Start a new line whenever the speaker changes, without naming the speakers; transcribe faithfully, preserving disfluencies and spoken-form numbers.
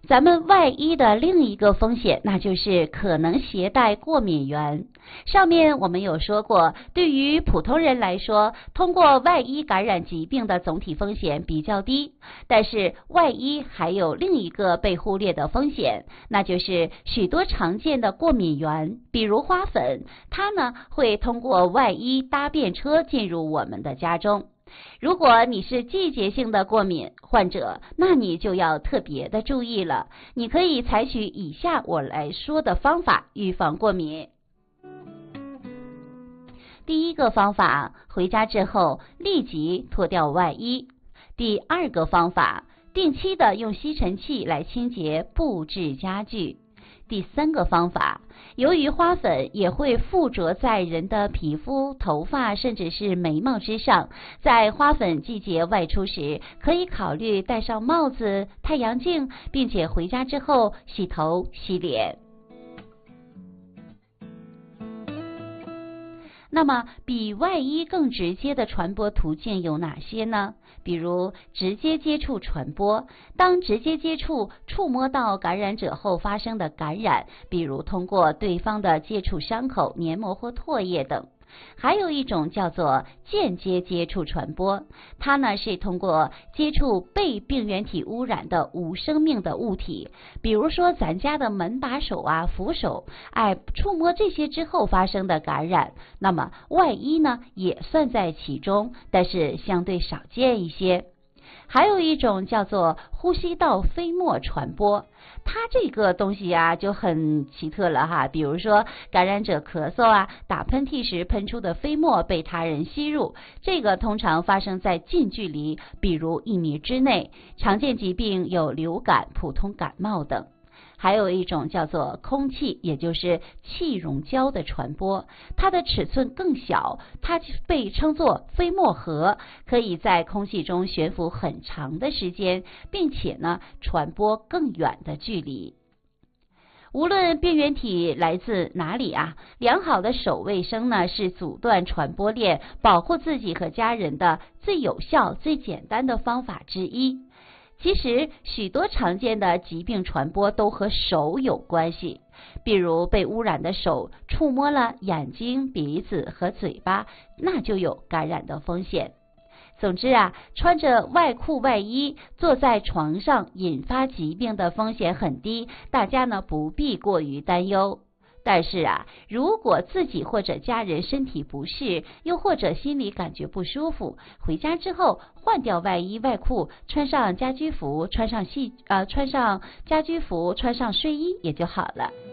咱们外衣的另一个风险，那就是可能携带过敏源。上面我们有说过，对于普通人来说，通过外衣感染疾病的总体风险比较低，但是外衣还有另一个被忽略的风险，那就是许多常见的过敏源，比如花粉，它呢会通过外衣搭便车进入我们的家中。如果你是季节性的过敏患者，那你就要特别的注意了。你可以采取以下我来说的方法预防过敏。第一个方法，回家之后立即脱掉外衣。第二个方法，定期的用吸尘器来清洁布置家具。第三个方法，由于花粉也会附着在人的皮肤、头发甚至是眉毛之上，在花粉季节外出时，可以考虑戴上帽子、太阳镜，并且回家之后洗头、洗脸。那么比外衣更直接的传播途径有哪些呢？比如直接接触传播，当直接接触触摸到感染者后发生的感染，比如通过对方的接触伤口、黏膜或唾液等。还有一种叫做间接接触传播，它呢是通过接触被病原体污染的无生命的物体，比如说咱家的门把手啊、扶手，哎，触摸这些之后发生的感染。那么外衣呢也算在其中，但是相对少见一些。还有一种叫做呼吸道飞沫传播，它这个东西啊就很奇特了哈，比如说感染者咳嗽啊、打喷嚏时喷出的飞沫被他人吸入，这个通常发生在近距离，比如一米之内。常见疾病有流感、普通感冒等。还有一种叫做空气，也就是气溶胶的传播，它的尺寸更小，它被称作飞沫核，可以在空气中悬浮很长的时间，并且呢传播更远的距离。无论病原体来自哪里啊，良好的手卫生呢是阻断传播链、保护自己和家人的最有效、最简单的方法之一。其实许多常见的疾病传播都和手有关系，比如被污染的手触摸了眼睛、鼻子和嘴巴，那就有感染的风险。总之啊，穿着外裤外衣坐在床上引发疾病的风险很低，大家呢不必过于担忧。但是啊，如果自己或者家人身体不适，又或者心里感觉不舒服，回家之后换掉外衣外裤，穿上家居服，穿上戏呃穿上家居服，穿上睡衣也就好了。